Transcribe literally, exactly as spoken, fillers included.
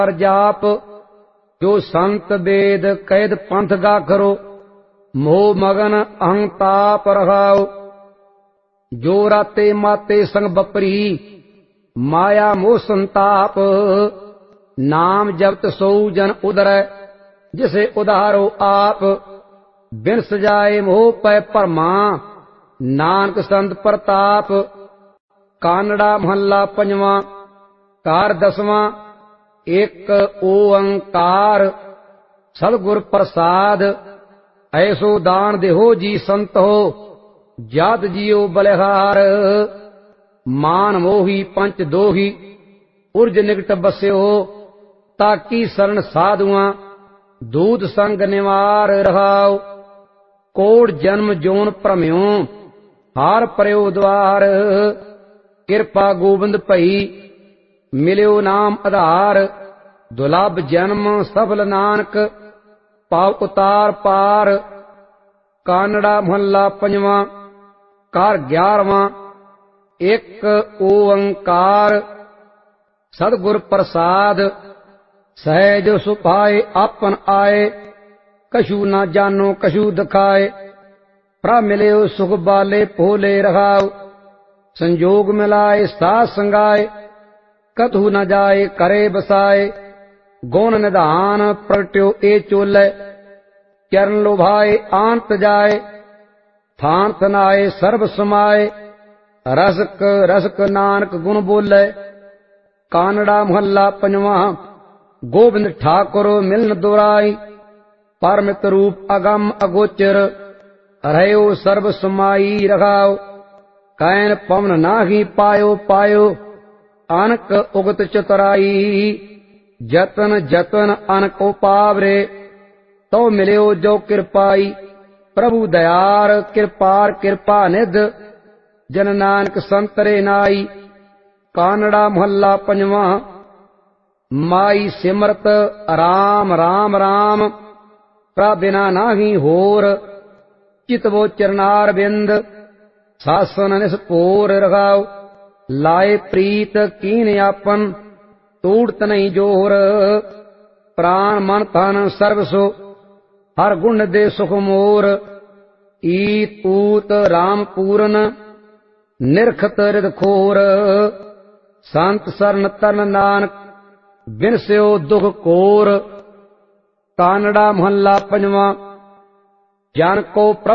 जाप जो संत वेद कैद पंथ गा करो मोह मगन अहंताप रहाओ। जो राते माते संग बपरी माया मोह संताप नाम जपत सो जन उदरै जिसे उदारो आप। बिन सजाए मोह पै भरमा नानक संत प्रताप। कानड़ा महला पंजवा कार दसवां एक ओंकार सतगुर प्रसाद। ऐसो दान देहो जी संत हो जात जियो बलिहार। मान मोही पंच दोही उर्ज निकट बस्यो ताकी शरण साधुआ दूत संग निवार रहाओ। कोड़ जन्म जोन भ्रम्यो हार परयो द्वार। कृपा गोबिंद भई मिल्यो नाम आधार। दुलभ जन्म सफल नानक पाव उतार पार। कानड़ा महला पंजवा कार ग्यारहवां एक ओंकार सतगुर प्रसाद। सहज सुपाए आपन आए कछु न जानो कछु दिखाए। प्रभ मिल्यो सुख बाले भोले रहाओ संजोग मिलाए साथ संगाए। कथु न जाए करे बसाए गुण निधान प्रगट्यो ए चोलै। चरण लोभाए आंत जाए थान तनाए सर्व समाए। रसक रसक नानक गुण बोले। कानड़ा महला पंजवा गोबिंद ठाकुर मिलन दुराई। परमित रूप अगम अगोचर रहयो सर्व समाई रहाओ। कैन पवन नाहि पायो पायो अनक उगत चतुराई। जतन जतन अनक उपावरे तो मिल्यो जो कृपाई। प्रभु दयार कृपार कृपा निध जन नानक संतरे नाई। कानड़ा महला पंजवा माई सिमरत राम राम राम प्रभ बिना नाही होर। चितवो चरनार बिंद शासन निस्पोर रहाओ। लाए प्रीत कीन आपन तोड़त नहीं जोर। प्राण मन तन सर्व सो हर गुण दे सुख मोर। ईत ऊत राम पूरन निरखत रिद खोर। संत सरन तरन नानक बिनस्यो दुख कोर। कानड़ा महला पंजवा जन को